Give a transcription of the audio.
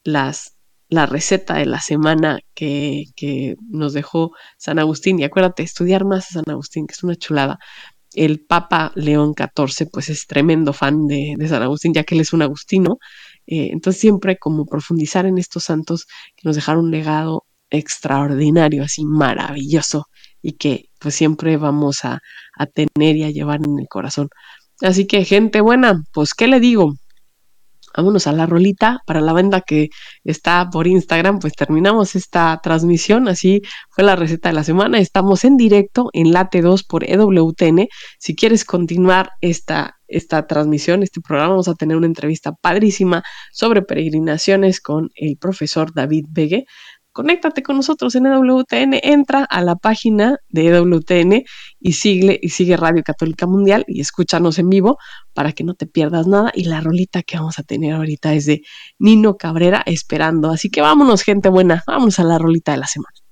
las la receta de la semana que nos dejó San Agustín. Y acuérdate, estudiar más a San Agustín, que es una chulada. El Papa León XIV, pues es tremendo fan de San Agustín, ya que él es un agustino. Entonces siempre como profundizar en estos santos que nos dejaron un legado extraordinario, así maravilloso, y que pues siempre vamos a tener y a llevar en el corazón. Así que gente buena, pues ¿qué le digo? Vámonos a la rolita para la banda que está por Instagram, pues terminamos esta transmisión, así fue la receta de la semana, estamos en directo en Late 2 por EWTN, si quieres continuar esta transmisión, este programa, vamos a tener una entrevista padrísima sobre peregrinaciones con el profesor David Begue. Conéctate con nosotros en EWTN, entra a la página de EWTN y sigue Radio Católica Mundial y escúchanos en vivo para que no te pierdas nada. Y la rolita que vamos a tener ahorita es de Nino Cabrera, Esperando. Así que vámonos, gente buena, vámonos a la rolita de la semana.